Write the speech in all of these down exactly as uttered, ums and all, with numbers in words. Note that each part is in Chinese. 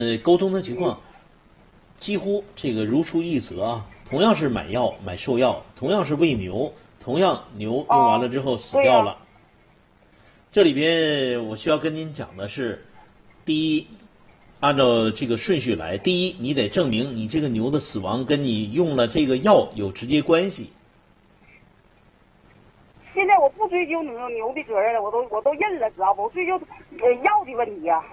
呃，沟通的情况几乎这个如出一辙啊。同样是买药买兽药，同样是喂牛，同样牛用完了之后死掉了。 哦啊、 这里边我需要跟您讲的是，第一，按照这个顺序来，第一，你得证明你这个牛的死亡跟你用了这个药有直接关系。 现在我不追究牛牛的责任了，我都我都认了，知道不？我追究呃药的问题呀、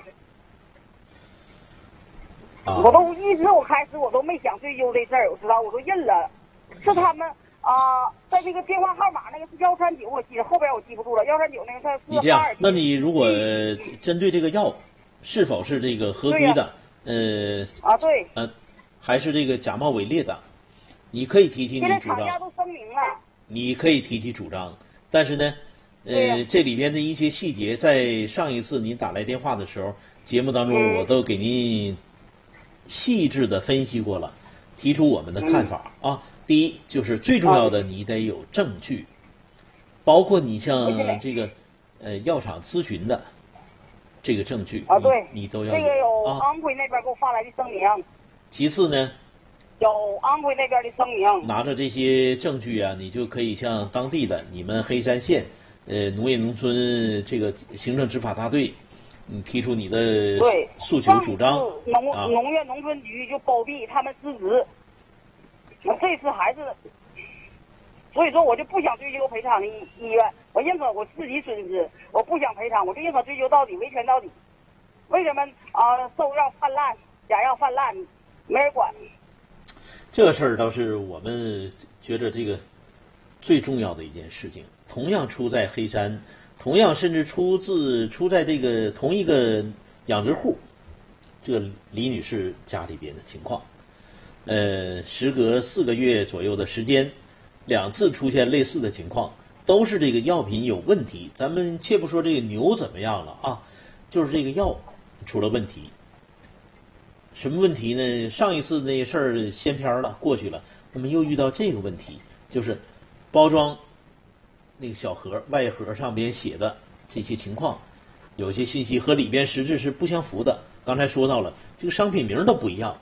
啊。啊、我都一直我开始我都没想追究这事儿，我知道我都认了，是他们啊、呃，在这个电话号码那个是幺三九，我记得后边我记不住了，幺三九那个他是你这样，那你如果针对这个药是否是这个合规的，啊、呃啊对， 呃，还是这个假冒伪劣的，你可以提起你主张。 现在厂家都声明了， 你可以提起主张，但是呢，呃，这里边的一些细节，在上一次您打来电话的时候，节目当中我都给您细致的分析过了，提出我们的看法、嗯、啊。第一，就是最重要的，你得有证据，包括你像这个呃药厂咨询的这个证据啊，对， 你都要有。 这个有啊， 安徽那边给我发来的声明。 其次呢， 有安徽那边的声明。 拿着这些证据啊，你就可以向当地的你们黑山县呃农业农村这个行政执法大队，你提出你的诉求主张。 农啊，农业农村局就包庇他们失职，我这次还是，所以说我就不想追究赔偿医医院，我认可我自己损失，我不想赔偿，我就认可追究到底，维权到底。为什么啊？兽药泛滥，假药泛滥，没人管。 这个事儿倒是我们觉得这个最重要的一件事情，同样出在黑山，同样甚至出自出在这个同一个养殖户，这个李女士家里边的情况，呃，时隔四个月左右的时间，两次出现类似的情况，都是这个药品有问题。咱们且不说这个牛怎么样了啊，就是这个药出了问题。什么问题呢？上一次那事儿先篇了，过去了，那么又遇到这个问题，就是包装那个小盒外盒上边写的这些情况，有些信息和里边实质是不相符的。刚才说到了，这个商品名都不一样。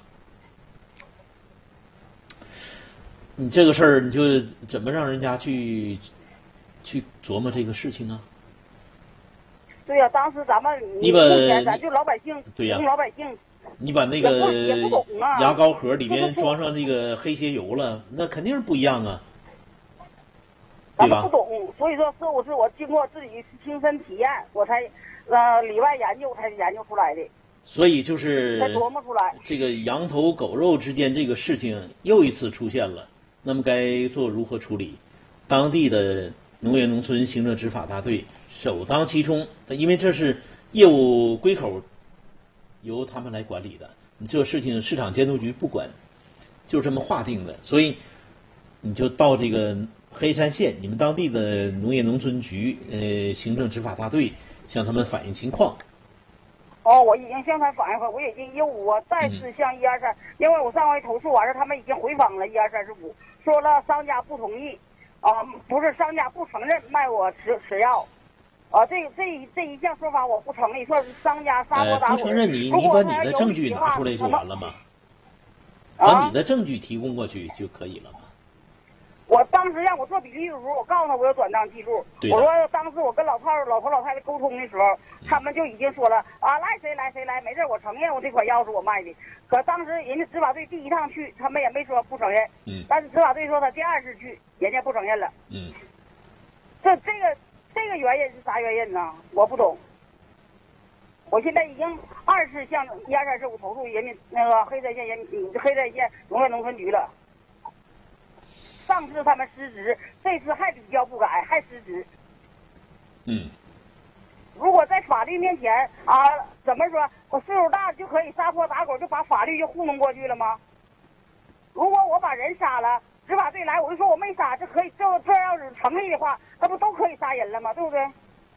你这个事儿，你就怎么让人家去去琢磨这个事情啊？ 对呀、啊，当时咱们你把咱就老百姓， 对呀、啊， 老百姓。 你把那个牙膏盒里面装上那个黑鞋油了，那肯定是不一样啊，对吧？ 不懂，所以说是我是我经过自己亲身体验，我才呃里外研究才研究出来的。 所以就是才琢磨出来这个羊头狗肉之间这个事情又一次出现了，那么该做如何处理？当地的农业农村行政执法大队首当其冲，因为这是业务归口。由他们来管理的，你这个事情市场监督局不管，就这么划定的，所以你就到这个黑山县你们当地的农业农村局呃行政执法大队向他们反映情况。 哦，我已经向他反映过，我已经有我再次向一二三，因为我上回投诉完事，他们已经回访了一二三四五，说了商家不同意，啊、呃，不是商家不承认卖我吃吃药。啊，这这这一项说法我不成立，说商家撒泼打滚。 呃，不承认你，你把你的证据拿出来就完了吗？把你的证据提供过去就可以了吗？ 我当时让我做笔录的时候，我告诉他我有转账记录。我说当时我跟老炮老头老太太沟通的时候，他们就已经说了啊，来谁来谁来，没事，我承认我这款药是我卖的。可当时人家执法队第一趟去，他们也没说不承认。 嗯。 但是执法队说他第二次去，人家不承认了。 嗯。 这这个。这个原因是啥原因呢？我不懂。我现在已经二次向一二三四五投诉人民那个黑山县人民黑山县农业农村局了。上次他们失职，这次还比较不改，还失职。 嗯。 如果在法律面前啊，怎么说？我岁数大就可以撒泼打滚，就把法律就糊弄过去了吗？如果我把人杀了？执法队来，我就说我没杀，这可以，这这要是成立的话，那不都可以杀人了吗？对不对？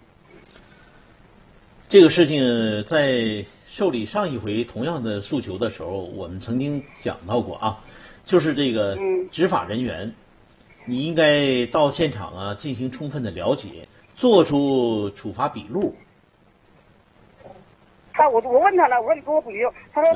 这个事情在受理上一回同样的诉求的时候，我们曾经讲到过啊，就是这个执法人员，嗯、你应该到现场啊进行充分的了解，做出处罚笔录。 他我我问他了，我说你给我笔录，他说